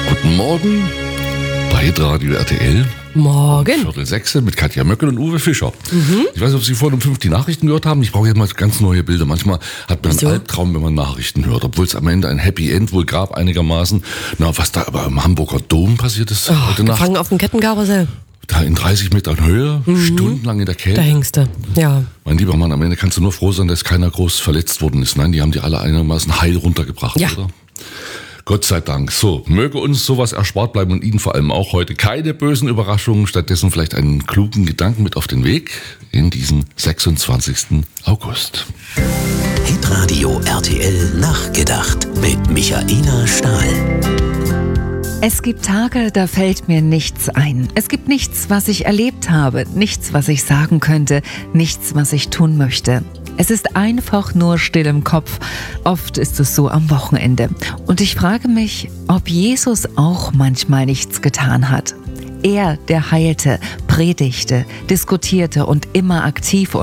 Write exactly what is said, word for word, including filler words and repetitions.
Guten Morgen bei Hitradio R T L. Morgen. Viertel sechs mit Katja Möckel und Uwe Fischer. Mhm. Ich weiß nicht, ob Sie vorhin um fünf die Nachrichten gehört haben. Ich brauche jetzt mal ganz neue Bilder. Manchmal hat man Wieso? einen Albtraum, wenn man Nachrichten hört. Obwohl es am Ende ein Happy End wohl gab einigermaßen. Na, was da aber im Hamburger Dom passiert ist Oh, heute Nacht. gefangen auf dem Kettenkarussell. Da in dreißig Metern Höhe, mhm. stundenlang in der Kälte. Da hängst du, ja. Mein lieber Mann, am Ende kannst du nur froh sein, dass keiner groß verletzt worden ist. Nein, die haben die alle einigermaßen heil runtergebracht, Ja. oder? Gott sei Dank. So, möge uns sowas erspart bleiben und Ihnen vor allem auch heute keine bösen Überraschungen, stattdessen vielleicht einen klugen Gedanken mit auf den Weg in diesen sechsundzwanzigsten August. Hitradio R T L Nachgedacht mit Michaela Stahl. Es gibt Tage, da fällt mir nichts ein. Es gibt nichts, was ich erlebt habe, nichts, was ich sagen könnte, nichts, was ich tun möchte. Es ist einfach nur still im Kopf. Oft ist es so am Wochenende. Und ich frage mich, ob Jesus auch manchmal nichts getan hat. Er, der heilte, predigte, diskutierte und immer aktiv